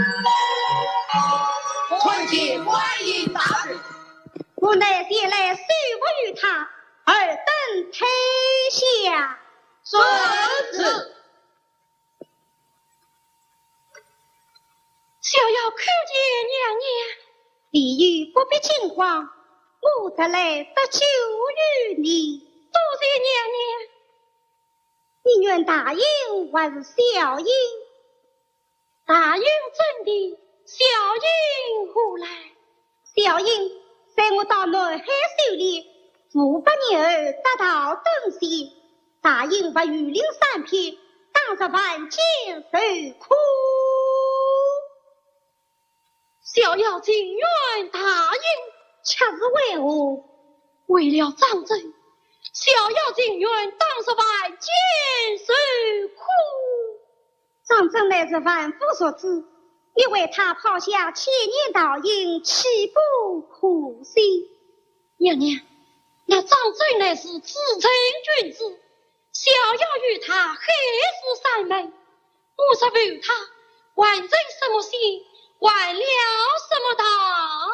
臣请欢迎大人。 无奈前来虽不与他，尔等退下。 遵旨。 小要叩见娘娘。 李玉不必惊慌，我特来得救于你。 多谢娘娘。 你愿答应还是小应？ 答应怎的？小应何来？ 小应在我到南海狩猎，父把女儿得到东西，答应把榆林三撇，当着万千受苦。 小要情愿答应， 却是为何？ 为了长子，小要情愿当着万千受苦。 长子乃是万夫所指，你为他抛下千年道应，岂不可惜？ 娘娘，那长子乃是至诚君子，小要与他黑死三昧，我是为他完成什么心，完了什么道？